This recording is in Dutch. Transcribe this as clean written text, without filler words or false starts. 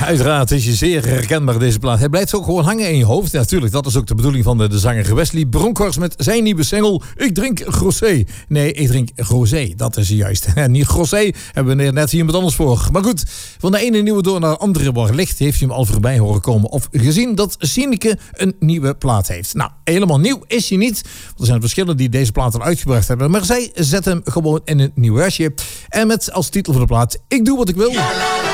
Uiteraard is je zeer herkenbaar deze plaat. Hij blijft ook gewoon hangen in je hoofd. Ja, natuurlijk, dat is ook de bedoeling van de zanger Wesley Bronkhorst met zijn nieuwe single Ik drink Rosé. Nee, ik drink Rosé, dat is juist. Niet Rosé, hebben we net hier iemand anders voor. Maar goed, van de ene nieuwe door naar de andere waar ligt, heeft je hem al voorbij horen komen of gezien dat Sineke een nieuwe plaat heeft. Nou, helemaal nieuw is hij niet. Er zijn verschillen die deze plaat al uitgebracht hebben, maar zij zetten hem gewoon in een nieuw jasje. En met als titel van de plaat Ik doe wat ik wil.